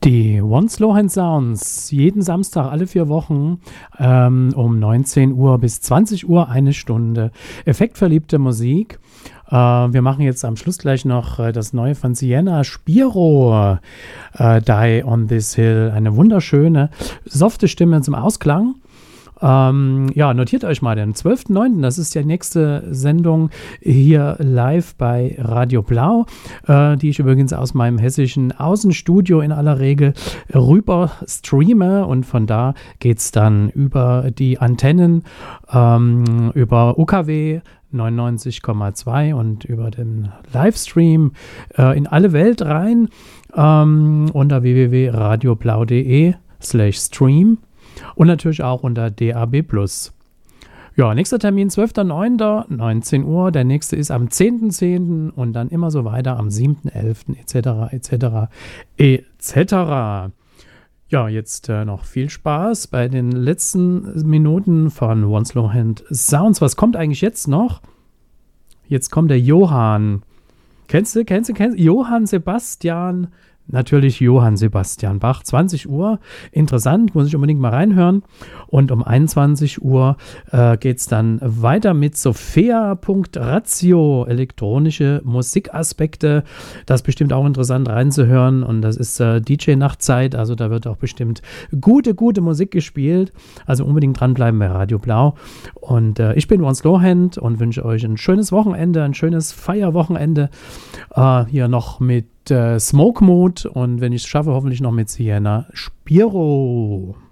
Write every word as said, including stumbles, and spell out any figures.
Die One Slow Hand Sounds, jeden Samstag alle vier Wochen ähm, um neunzehn Uhr bis zwanzig Uhr eine Stunde effektverliebte Musik. Äh, wir machen jetzt am Schluss gleich noch äh, das neue von Sienna Spiro, äh, Die on This Hill. Eine wunderschöne, softe Stimme zum Ausklang. Ähm, ja, notiert euch mal den zwölften neunten, das ist die nächste Sendung hier live bei Radio Blau, äh, die ich übrigens aus meinem hessischen Außenstudio in aller Regel rüber streame, und von da geht es dann über die Antennen, ähm, über U K W neunundneunzig Komma zwei und über den Livestream äh, in alle Welt rein, ähm, unter w w w punkt radioblau punkt de slash stream. Und natürlich auch unter D A B plus. Ja, nächster Termin zwölfter neunter neunzehn Uhr. Der nächste ist am zehnten zehnten und dann immer so weiter am siebten elften et cetera et cetera et cetera. Ja, jetzt äh, noch viel Spaß bei den letzten Minuten von One Slow Hand Sounds. Was kommt eigentlich jetzt noch? Jetzt kommt der Johann. Kennst du, kennst du, kennst du? Johann Sebastian. Natürlich Johann Sebastian Bach, zwanzig Uhr, interessant, muss ich unbedingt mal reinhören. Und um einundzwanzig Uhr äh, geht es dann weiter mit Sophia.ratio, elektronische Musikaspekte. Das ist bestimmt auch interessant reinzuhören, und das ist äh, D J-Nachtzeit, also da wird auch bestimmt gute, gute Musik gespielt. Also unbedingt dranbleiben bei Radio Blau. Und äh, ich bin One Slow Hand und wünsche euch ein schönes Wochenende, ein schönes Feierwochenende. Äh, hier noch mit Smoke Mode und wenn ich es schaffe, hoffentlich noch mit Sienna Spiro.